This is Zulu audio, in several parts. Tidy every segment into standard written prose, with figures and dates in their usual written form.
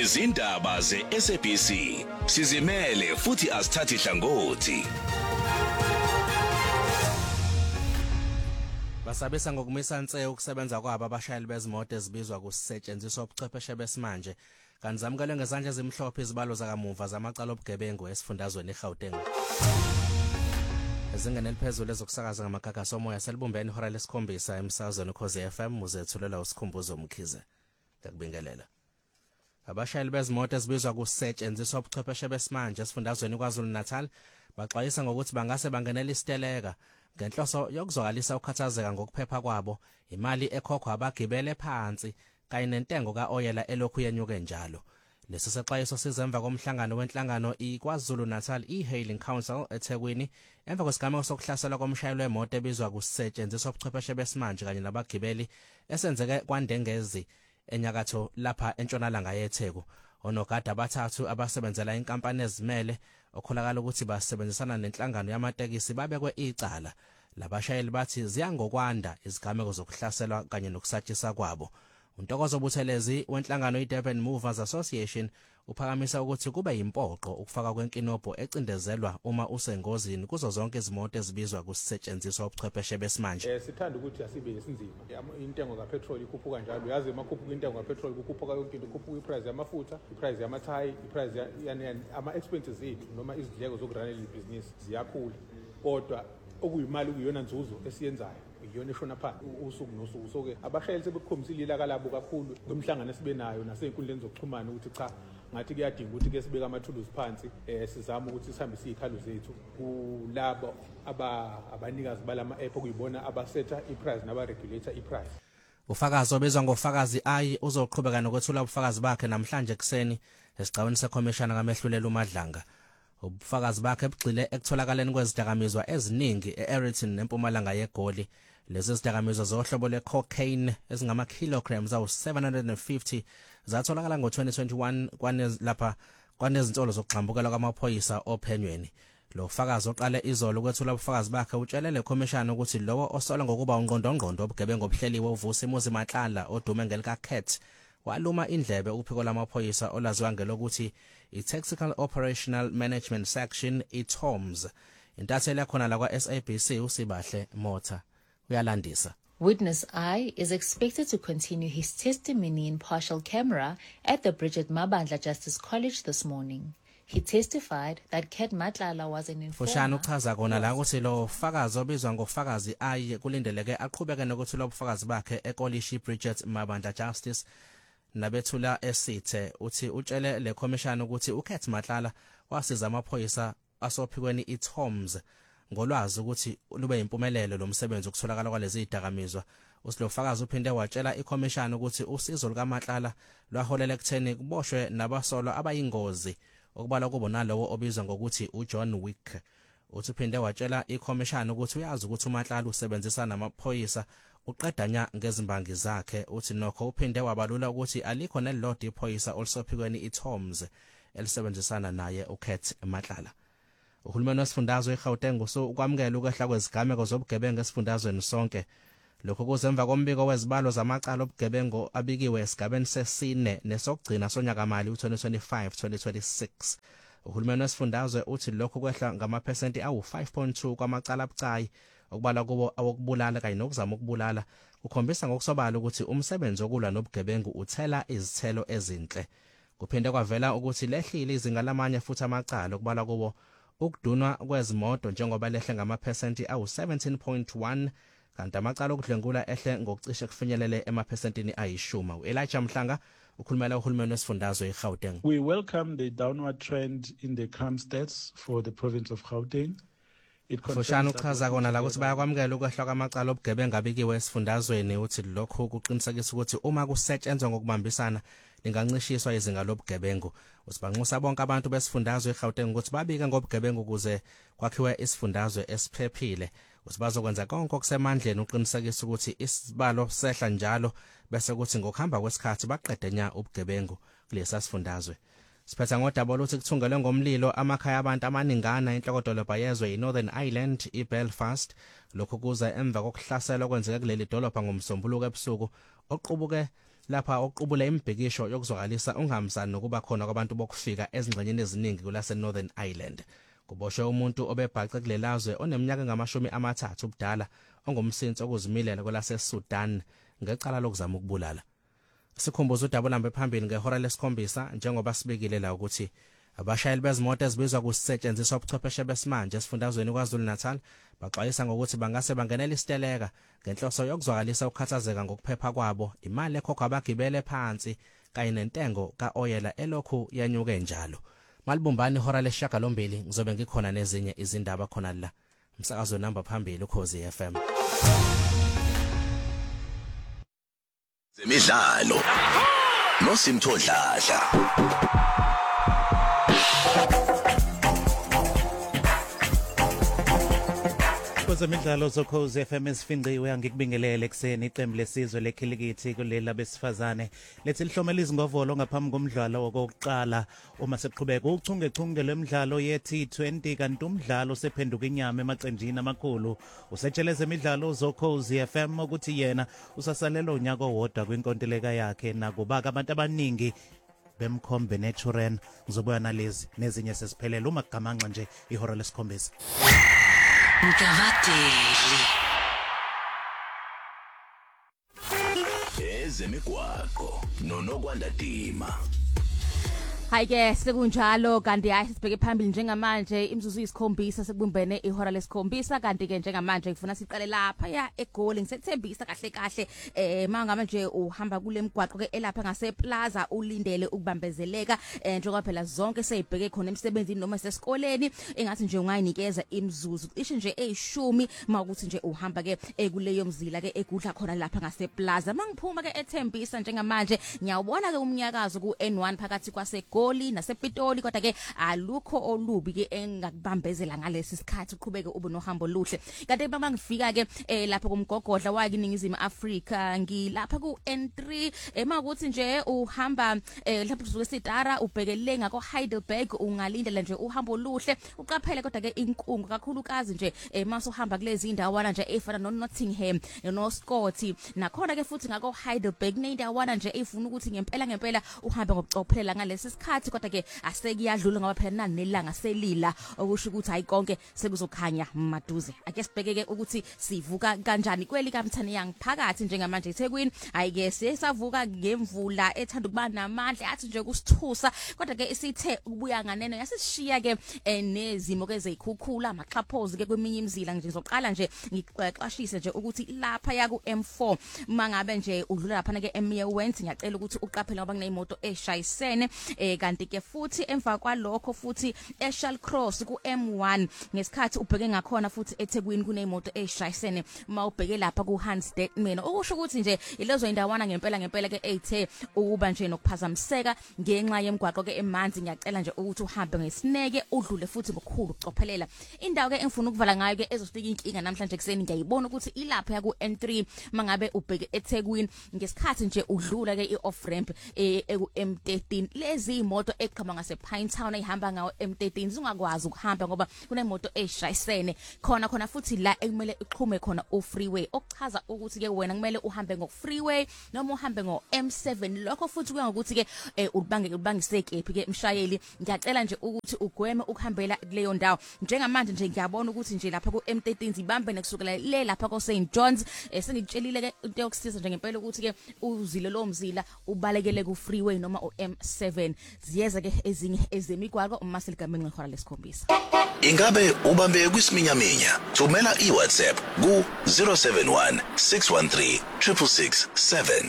izindaba ze-SABC sizimele futhi asithathi hlangothi. Basabisa ngokumisa nse ukusebenza kwabo abashayeli bezimoto ezibizwa kusetshenziswa ubuchwepheshe besimanje kanti zamukelwe ngezandla ezimhlophe izibalo zakamuva zamacala obugebengu esifundazweni eGauteng. Ezingene eliphezulu ezokusakaza ngamagagasi omoya selibumbene ihora lesikhombisa emsakazweni Ukhozi FM uzethulela usikhumbuzo Mkhize. Ngakubingelela. Abashayeli bezimoto ezibizwa kusetshenziswa ubuchwepheshe besimanje esifundazweni KwaZulu-Natal baxwayisa ngokuthi bangase bangenela isiteleka ngenhloso yokuzwakalisa ukukhathazeka ngokuphepha kwabo, imali ekhokhwa abagibele phansi kanye nentengo kaoyela elokhu yenyuke njalo. Lesi sexwayiso sizemva komhlangano wenhlangano iKwaZulu-Natal e-Hailing Council eThekwini emva kwesigameko sokuhlaselwa komshayeli wemoto ebizwa kusetshenziswa ubuchwepheshe besimanje kanye nabagibeli esenzeke kwaNdengezi enyakatho lapha entshonalanga yeTheku. Onogada abathathu abasebenzela inkampani ezimele okholakala ukuthi basebenzisana nenhlangano yamatekisi babekwe icala. Labashayeli bathi ziyangokwanda izigameko zokuhlaselwa kanye nokusatshisa kwabo. Untokozo Buthelezi wenhlangano iDurban Movers Association uphakamisa ukuthi kube impoqo ukufaka kwenkinobho ecindezelwa uma usengozini kuzo zonke izimoto ezibizwa kusetshenziswa ubuchwepheshe besimanje. Sithanda ukuthi asibe isinzima. Intengo kapetrol ikhuphuka njalo. Yazi makhuphuka intengo kapetrol kukhuphuka yonke into, kukhuphuka iprice yamafutha, iprice yamathayi, iprice yani ama expenses ethu noma izindleko zokurunela ibusiness ziyakhula. Kodwa okuyimali kuyona nzuzo esiyenzayo iyona eshona phansi usuku nosuku. So ke abashayeli sebekhombisile ilaka labo kakhulu kwemhlangano esibe nayo nasey'nkundleni zokuxhumana ukuthi cha ngathi kuyadinga ukuthi ke sibeke amathuluzi phansi sizama ukuthi sihambise izikhalo zethu kulabo abanikazi balama app okuyibona abasetha iprice nabaregulator iprice. Ufakazi obizwa ngofakazi ayi uzoqhubeka nokwethula ubufakazi bakhe namhlanje ekseni esigcawini sekhomishana kaMehlulela uMadlanga. Ubufakazi bakhe bugxile ekutholakaleni kwezidakamizwa eziningi eArrington nempumalanga yeGoli. Lezi zidakamizwa zohlobo lecocaine ezingama kilograms awu750 zatholakala ngo-2021 kwanezinsolo zokugxambukela kwamaphoyisa ophenyweni. Lo ufakazi oqale izolo ukwethula ubufakazi bakhe utshelele ikhomishana ukuthi lowo osola ngokuba ungqondongqondo obugebengu obuhleliwe uVusi Muzi Matlala odume ngelika Cat waluma indlebe uphiko lamaphoyisa olaziwa ngelokuthi i-Tactical Operational Management Section i-TOMS. Intatheli yakhona la kwa-SABC uSibahle Motha uyalandisa. Witness I is expected to continue his testimony in partial camera at the Bridget Mabandla Justice College this morning. He testified that Cat Matlala was an informer. Fushane uchaza kona la ukuthi lo ufakazi obizwa ngofakazi ayi kulindeleke aqhubeke nokuthula ubufakazi bakhe ekolishi Bridget Mabandla Justice nabethula esithe uthi utshele le commission ukuthi uKat Matlala wasiza amaphoyisa asophikweni iTOMS ngolwazi ukuthi lube impumelelo lomsebenzi ukutholakala kwalezi idakamizwa. Usilofakazi uphinde watshela iCommission ukuthi usizo lukaMatlala lwaholela ekutheni kuboshwe nabasolwa abayingozi okubala kubo nalowo obizwa ngokuthi uJohn Wick. Uthi uphinde watshela iCommission ukuthi uyazi ukuthi uMatlala usebenzisa namaphoyisa uqedanya ngezimbangi zakhe. Uthi nokho uphinde wabalula ukuthi alikho nelilodwa iphoyisa olisophikweni iTOMS elisebenzisana naye uKat Matlala. Uhulumeni wesifundazwe eGauteng ukwamukela ukwehla kwezigameko zobugebengu esifundazweni sonke. Lokho kuzemva kombiko wezibalo zamacala obugebengu abikiwe esigabeni sesine nesokugcina sonyakamali u2025-2026. Uhulumeni wesifundazwe uthi lokho kwehla ngamaphesenti awu5.2 kwamacala abucayi okubala kubo awokubulala kanye nokuzama ukubulala kukhombisa ngokusobala ukuthi umsebenzi wokulwa nobugebengu uthela izithelo ezinhle. Kuphinde kwavela ukuthi lehlile izinga lamanye futhi amacala okubala kubo ukudunwa kwezimoto njengoba lehle ngamaphesenti awu17.1 kanti amacala okudlengula ehle ngokucishe kufinyelele emaphesentini ayishuma. uElijah Mhlanga ukhulumela uhulumeni wesifundazwe eGauteng. We welcome the downward trend in the crime stats for the province of Gauteng. Fushane uchaza kona la ukuthi bayakwamukela ukwehla kwamacala obugebengu abikiwe esifundazweni. Uthi lokho kuqinisekisa ukuthi uma kusetshenzwa ngokubambisana lingancishiswa izinga lobugebengu. Usibanxusa bonke abantu besifundazwe eGauteng ukuthi babike ngobugebengu ukuze kwakhiwe isifundazwe esiphephile. Usibazokwenza konke okusemandleni uqinisekisa ukuthi isibalo sehla njalo bese kuthi ngokuhamba kwesikhathi baqede nya ubugebengu kulesa sifundazwe. Siphetha ngodaba oluthi kuthungelwe ngomlilo amakhaya abantu amaningana enhlokodolobha yezwe iNorthern Ireland iBelfast. Lokho kuza emva kokuhlaselwa kwenzeka kuleli dolobha ngomsombuluko ebusuku oqubuke lapha oqubule imibhikisho yokuzwakalisa ungahambisani nokuba khona kwabantu bokufika ezingxenyeni eziningi kulase Northern Ireland. Kuboshwe umuntu obebhace kulelazwe oneminyaka engama-30 ubudala ongumsinsi okuzimilela kwelase Sudan ngecala lokuzama ukubulala. Sikhumbuza udaba lambe phambili ngehora lesikhombisa njengoba sibekile la ukuthi abashayeli bezimoto ezibizwa kusetshenziswa ubuchwepheshe besimanje esifundazweni KwaZulu-Natal baxwayisa ngokuthi bangase bangenela isiteleka ngenhloso yokuzwakalisa ukukhathazeka ngokuphepha kwabo, imali ekhokhwa abagibele phansi kanye nentengo kaoyela elokhu yanyuke njalo. Malibumbani ihora lesishiyagalombili ngizobe ngikhona nezinye izindaba khona la. Umsakazo namba phambili Ukhozi FM. Zemidlalo noSimthondladla. Kwezemidlalo zokhozi FM esifinqiwe angikubingelele ekseni iqembu lesizwe lekhilikithi kuleli besifazane lethi lihlomela izingovolo ngaphambi komdlalo wokuqala uma seqhubeka uchungechunge lemidlalo ye-T20 kanti umdlalo sephenduka inyama emaqenjini amakhulu. Usetsheleze imidlalo zokhozi FM ukuthi yena usasalela unyaka owodwa kwinkontileka yakhe nakuba abantu abaningi bemkhombe naturen. Ngizobuya nalezi nezinye sesiphelele uma kugamanxa nje ihora lesikhombisa. Mkavateli ezemigwaqo noNokwanda Dima. Hayi ke sekunjalo kanti hayi sibheke phambili njengamanje imizuzu isikhombisa sekubumbene ihora lesikhombisa kanti ke njengamanje ngifuna siqale lapha ya eGoli ngisethembisa kahle mangaba nje uhamba kule migwaqo ke elapha ngase Plaza ulindele ukubambezeleka njengoba phela zonke seyibheke khona emsebenzini noma sesikoleni engathi nje ungayinikeza imizuzu cishe nje eyishumi makuthi nje uhamba ke kuleyo mzila ke egudla khona lapha ngase Plaza mangiphuma ke ethembisa njengamanje ngiyawubona ke umnyakazo ku N1 phakathi kwase Goli nasePitoli kodwa ke alukho olubi ke engakubambezela ngalesi sikhathi uqhubeke ube nohambo luhle kanti baba ngifika ke lapha kumgogodla wakiningizimu Afrika ngilapha ku N3 makuthi nje uhamba lapha kusuke eSitara ubhekelele ngako Heidelberg ungalindela nje uhambo luhle uqaphele kodwa ke inkungu kakhulukazi nje mase uhamba kulezi indawana nje efana no Nottingham no Scotty nakhona ke futhi ngako Heidelberg nendawana nje efuna ukuthi ngempela uhambe ngokucophelela ngalesi sikhathi kodwa ke asekuyadlula ngoba phela nani nelanga selila okusho ukuthi hayi konke sekuzokhanya maduze. Ake sibheke ke ukuthi sivuka kanjani kweli kaMthani yang phakathi njengamanje eThekwini. Hayi ke sisavuka ngemvula ethanda ukuba namandla athi nje kusithusa kodwa ke isithe ubuya nganeno yasishiya ke nezimo ke ezikhukhula amaxhaphozi ke kweminye imizila ngizoqala nje ngiqashise nje ukuthi lapha ya ku M4 mangabe nje udlula lapha ke eMeerwent ngiyacela ukuthi uqaphele ngoba kuneyimoto eshayisene kanti ke futhi emva kwalokho futhi eShall Cross ku M1 ngesikhathi ubheke ngakhona futhi eThekwini kuneyimoto eshayisene mawubheke lapha ku Hansdale mina okusho ukuthi nje ilezo indawana ngempela ke ethe ukuba nje nokuphazamiseka ngenxa yemgwaqo ke emanzi ngiyacela nje ukuthi uhambe ngesineke udlule futhi ngokukhulu ukucophelela indawo ke engifuna ukuvala ngayo ke ezofika inkinga namhlanje kuseni ngiyayibona ukuthi ilapha ya ku N3 mangabe ubheke eThekwini ngesikhathi nje udlula ke i-off ramp eku M13 lezi imoto eqhama ngase Pinetown ehamba ngawo M13 zingakwazi ukuhamba ngoba kunemoto eshayisene khona futhi la ekumele iqhume khona u-freeway okuchaza ukuthi ke wena kumele uhambe ngo-freeway noma uhambe ngo-M7 lokho futhi kuya ngokuthi ke ubangisekephi ke mshayeli ngiyacela nje ukuthi ugweme ukuhambela kuleyo ndawo njengamanje nje ngiyabona ukuthi nje lapha ku M13 zibambe nekusukela le lapha ko St John's sengitshelile ke into yokusiza nje ngempela ukuthi ke uzile lo mzila ubalekele ku freeway noma u-M7 ziyeza ke ezinye ezemigwaqo umaseligameni ngehora lesikhombisa. Ingabe ubambe kwisiminyaminya thumela iWhatsApp ku 071 613 667.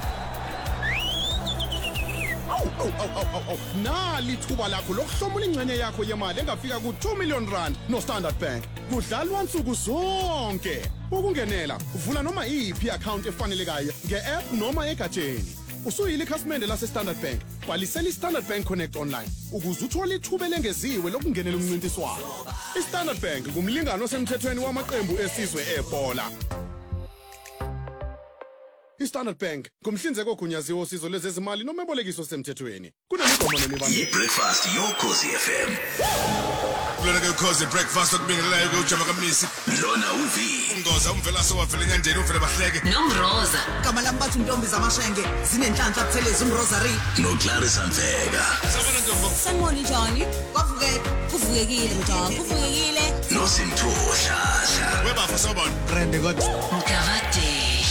Nali thuba lakho lokuhlomula ingcenye yakho yemali engafika ku 2 million rand no Standard Bank. Kudlalwa nsuku zonke. Ukungenela uvula noma iyiphi account efanelekayo nge-app noma egatsheni. Usuyile ikhasimende lase Standard Bank. Bhalisela iStandard Bank Connect online ukuze uthole ithuba lengeziwe lokungenela umncintiswano. iStandard Bank kumlingano osemthethweni wamaqembu esizwe ebhola. iStandard Bank kumhlinzeko ogunyaziwe osizo lwezezimali noma ebolekiso semthethweni kunemigomo nemibandela Breakfast yoKhosi FM. Kulona ke ukhozi breakfast okubingelelayo kujama kamisi. Lona uvi. Ngoza umvelaso wavela enyandeni uvele bahleke. Nomroza. Kama lambathu intombi zamashenge zinenhlanhla buthelezi umrosary. NoClarissa Mfeka. Sabona ntombo. Sanibona njani? Kuvukekile njalo. Kuvukekile. NoSimthosha. Webafo sabona. Brand kodwa. Mkavadeli.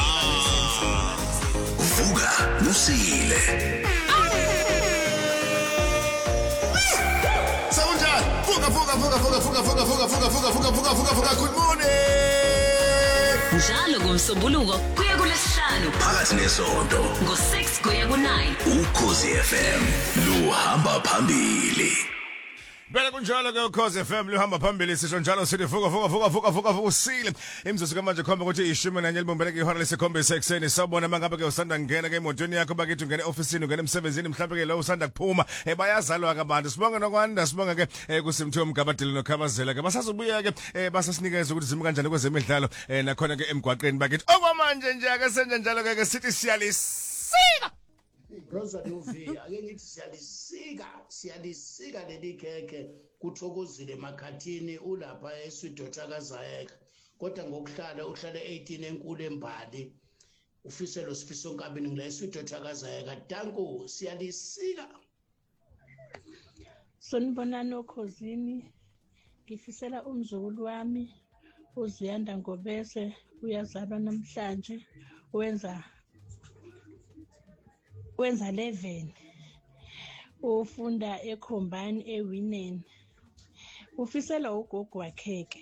Vuka Nosile. Vuka. Good morning. Njalo ngomsombuluko kuya kulesihlanu. Phakathi nesonto. Ngo6 kuya ku9. Ukhosi FM. Luhamba phambili. Bela kunjalo ke ukhozi FM luhamba phambili sisho njalo sithi vuka usile. Imzuzu kamanje khomba ukuthi ishumi nanye libombeleke ihora lesikhombisa ekseni. Sawubona mangabe ke usanda ngena ke emotweni yakho bakithi ungene officeini ungene emsebenzini mhlawumbe ke lo usanda kuphuma bayazalwa ke abantu. Sibonga nokwanda sibonga ke kusimthiwa Mgabadeli noKhabazela ke basazobuya ke basasinikeza ukuthi zimi kanjani kwezemidlalo nakhona ke emgwaqeni bakithi. Okwamanje nje ake senze njalo ke sithi siyalisika. Rosa Novi ake ngithi siyalisika leli khekhe kuthokozile emakhathini ulapha eSwidotshakazayeka kodwa ngokuhlala uhlale 18 enkulu embali ufiselo sifiso nkabini ngile eSwidotshakazayeka danko siyalisika. Sonibonani okhosini ngifisela umzukulu wami uZiyanda Ngobese uyazalwa namhlanje wenza 11 ufunda eCombine eWinen ufisela ugogo wakheke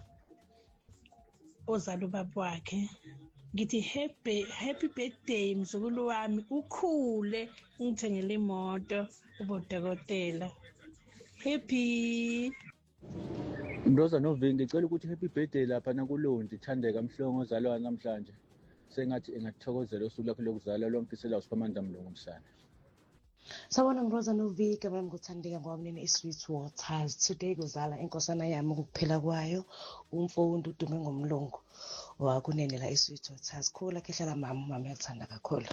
ozalo baba wakhe ngithi happy birthday mzukulu wami ukhule ngithengele imoto ubodokotela happy Rosa Novi ngicela ukuthi happy birthday lapha nakulondi Thandeka Mhlongo ozalwa namhlanje sengathi engathokozela usuku lakhe lokuzalwa lomfisela uSiphamanda Mlungu Msana. Sawona Rosa Novi kama nguthandeka ngwamnene iSweet Waters today kuzala inkosana yami ukuphela kwayo umfundo udume ngomlungu wakunenela iSweet Waters khula kehlala mama yathanda kakhulu.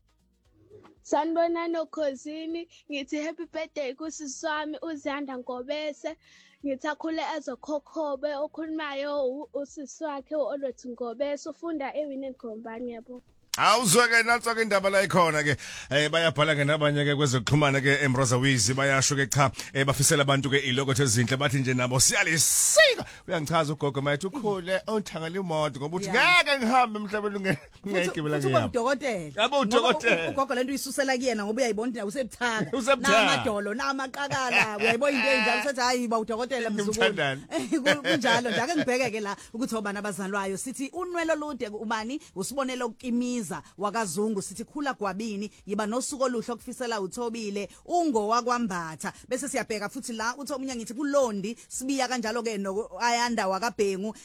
Sanibonani okhosini ngithi happy birthday kusisi wami uZiyanda Ngobese ngithakhule ezokhokhobe okhulumayo usisi wakhe uOlwethu Ngobese ufunda eWinen Combine yabo. Awuzweke natsake indaba la ikhona ke bayabhala ke nabanye ke kwezokuxhumana ke eMroza Wizi bayasho ke cha bafisela abantu ke ilokotho ezinhle bathi nje nabo siyalisika uyangichaza ugogo mayithi ukhule uthangala imoto ngoba uthi ngeke ngihambe emhlabeni ngiyigibela ngiyami udokotela yabo udokotela ugogo lento isusela kuyena ngoba uyayibona usebuthaka namadolo namaqakala uyayibona into enjalo sethi hayi ba udokotela mzukulu kunjalo nje ake ngibheke ke la ukuthi obani abazalwayo sithi unwelo lude ubani usibonela ukimiza wakazungu sithi khula gwabini yiba nosuku oluhle okufisela uThobile ungowa kwambatha bese siyabheka futhi la uthi omunye ngithi kulondi sibiya kanjalo ke noAyanda wakabhengu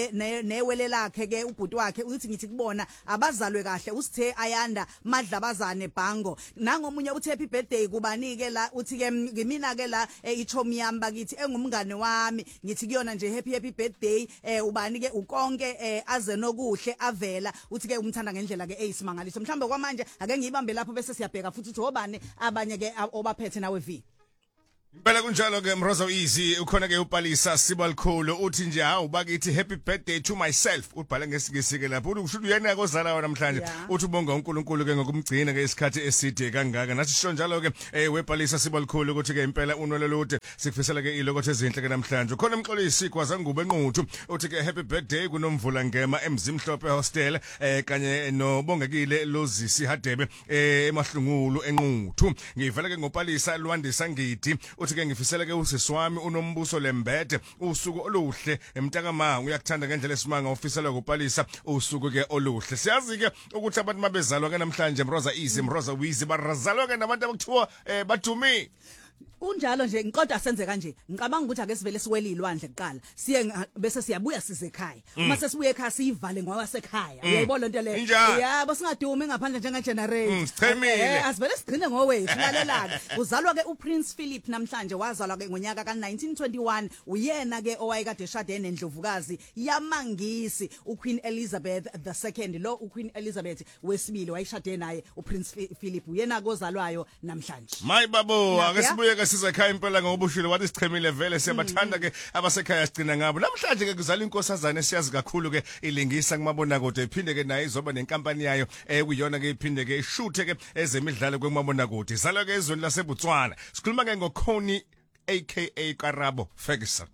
newele lakhe ke ubhuti wakhe uthi ngithi kubona abazalwe kahle usithe Ayanda Madlabazane Bhango nangomunye uthi happy birthday kubani ke la uthi ke ngimina ke la ichomi yami bakithi engumngane wami ngithi kuyona nje happy birthday ubani ke ukonke aze nokuhle avela uthi ke umthanda ngendlela ke eyisimangaliso mhlambe kwamanje ake ngiyibambe lapho bese siyabheka futhi uthi obani abanye ke obaphethe nawe V. Phela kunjalo ke Mroza Easy ukhona ke uPalisa Sibalikhulu uthi nje hawu bakithi happy birthday to myself ubhala ngesikisike lapho uthi uyena kozala namhlanje uthi ubonga uNkulunkulu ke ngokumgcina ke isikhathi eside kangaka nathi sho njalo ke wePalisa Sibalikhulu ukuthi ke impela unwele lude sikufisela ke ilokotho ezinhle ke namhlanje ukhona umxolisi kwaZangubo enquthu uthi ke happy birthday kunomvula ngema emzimhlophe hostel kanye nobongekile Lozisi Hadebe emahlungulu enquthu ngivela ke ngoPalisa Lwandisa Ngidi uthi ke ngifisela ke usiswami unombuso lembede usuku oluhle emntakama uyakuthanda ngendlela esimanga ufisela kuPalisa usuku ke oluhle siyazi ke ukuthi abantu mabezalwa ke namhlanje Mroza Easy Mroza Wizi barazalwa ke nabantu abakuthiwa badumi unjalo nje ngiqoda senze kanje ngicabanga ukuthi ake sivele siwele ilwandle kuqala siye bese siyabuya size ekhaya uma sesibuye ekhaya sivale ngoba sekhaya uyayibona lento le yabo singadumi ngaphandle njenge generator sichemile asivele sigcine ngowethu lalelana uzalwa ke uPrince Philip namhlanje wazalwa ke ngonyaka ka1921 uyena ke owayekade eshade nendlovukazi yamangisi uQueen Elizabeth II lo uQueen Elizabeth wesibili wayishade naye uPrince Philip uyena kozalwayo namhlanje my babo ake sibuye ke size ekhaya impela ngoba ushilo wathi sichemile vele siyabathanda ke abasekhaya sigcina ngabo namhlanje ke kuzala inkosazana siyazi kakhulu ke ilingisa kumabona kude iphinde ke naye izoba nenkampani yayo kuyona ke iphinde ke ishuthe ke ezemidlalo kwemabona kude izalwa ke ezweni laseBotswana sikhuluma ke ngoKhoni aka Karabo Ferguson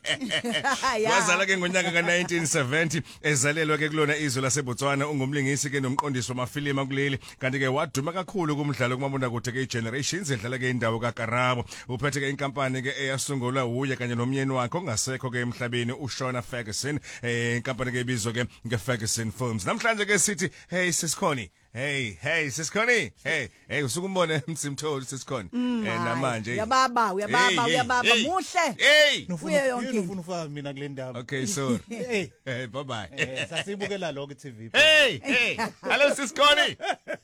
wazala ke ngonyaka ka1970 ezalelwa ke kulona izwe laseBotswana ungumlingisi ke nomqondisi wamafilimu kuleli kanti ke waduma kakhulu kumdlalo kumabona kude ke iGenerations edlala ke indawo kaKarabo uphethe ke inkampani ke eyasungulwa uye kanye nomyeni wakhe ongasekho ke emhlabeni uShona Ferguson inkampani ke ibizwa ke ngeFerguson Films namhlanje ke sithi hey sisikhoni Hey sisikhoni hey usukumbona Mtsimtholi sisikhoni namanje uyababa muhle uye yonke ufuna ufaka mina kule ndaba okay so hey bye bye sasibukela lokho TV hey hello sisikhoni.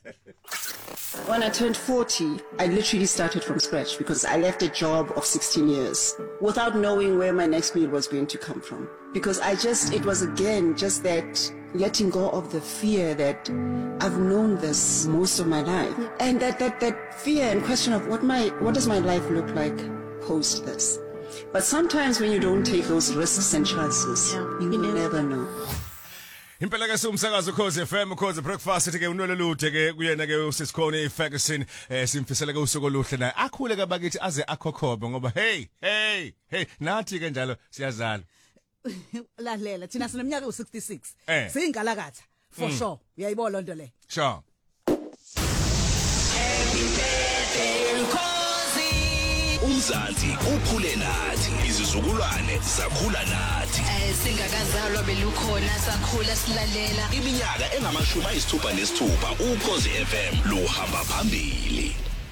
When I turned 40, I literally started from scratch because I left a job of 16 years without knowing where my next meal was going to come from. Because it was again just that letting go of the fear that I've known this most of my life. And that fear and question of what does my life look like post this. But sometimes when you don't take those risks and chances, you will never know. Impela ke umsakazo Ukhozi FM Ukhozi breakfast ke unwele lude ke kuyena ke usisikhoni Ferguson simfisela ke usuku oluhle naye akhule ke bakithi aze akhokhobe ngoba hey nathi ke njalo siyazala lalela thina sineminyaka u66 siyingalakatha for sure uyayibona lonto le sure Umzansi ukhule nathi izizukulwane zakhula nathi singakazalwa belukhona sakhula silalela iminyaka engama 66 Ukhozi FM luhamba phambili.